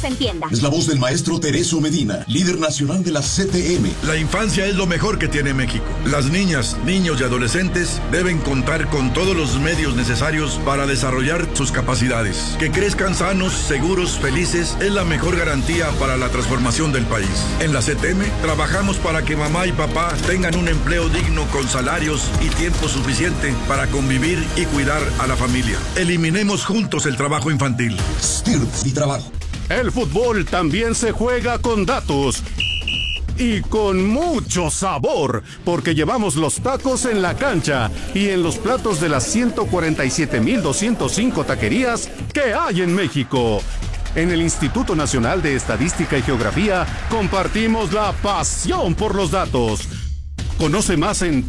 se entienda. Es la voz del maestro Tereso Medina, líder nacional de la CTM. La infancia es lo mejor que tiene México. Las niñas, niños y adolescentes deben contar con todos los medios necesarios para desarrollar sus capacidades. Que crezcan sanos, seguros, felices es la mejor garantía para la transformación del país. En la CTM trabajamos para que mamá y papá tengan un empleo digno con salarios y tiempo suficiente para convivir y cuidar a la familia. Eliminemos juntos el trabajo infantil. STIRT y trabajo. El fútbol también se juega con datos. Y con mucho sabor, porque llevamos los tacos en la cancha y en los platos de las 147,205 taquerías que hay en México. En el Instituto Nacional de Estadística y Geografía compartimos la pasión por los datos. Conoce más en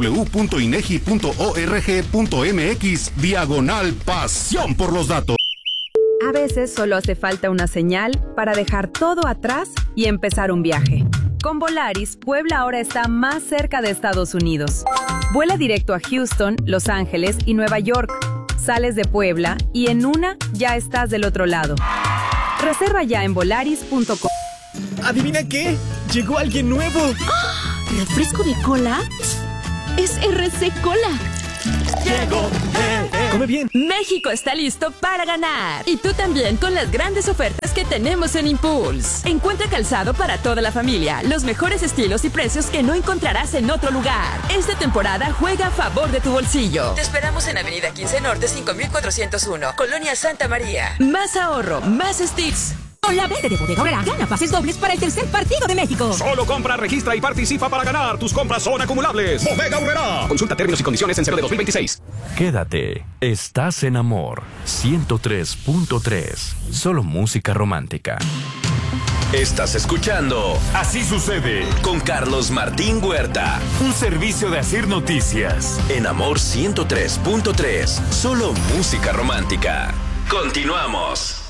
www.inegi.org.mx/pasión por los datos. A veces solo hace falta una señal para dejar todo atrás y empezar un viaje. Con Volaris, Puebla ahora está más cerca de Estados Unidos. Vuela directo a Houston, Los Ángeles y Nueva York. Sales de Puebla y en una ya estás del otro lado. Reserva ya en volaris.com. ¿Adivina qué? Llegó alguien nuevo. ¡Ah! ¿Refresco de cola? Es RC Cola. ¡Llegó! ¡Come bien! México está listo para ganar. Y tú también con las grandes ofertas que tenemos en Impulse. Encuentra calzado para toda la familia, los mejores estilos y precios que no encontrarás en otro lugar. Esta temporada juega a favor de tu bolsillo. Te esperamos en Avenida 15 Norte 5401, Colonia Santa María. Más ahorro, más sticks. Con la verde de Bodega Aurrera, gana pases dobles para el tercer partido de México. Solo compra, registra y participa para ganar. Tus compras son acumulables. Bodega Aurrera. Consulta términos y condiciones en 0 de 2026. Quédate. Estás en Amor 103.3. Solo música romántica. Estás escuchando Así Sucede con Carlos Martín Huerta. Un servicio de Asir Noticias. En Amor 103.3. Solo música romántica. Continuamos.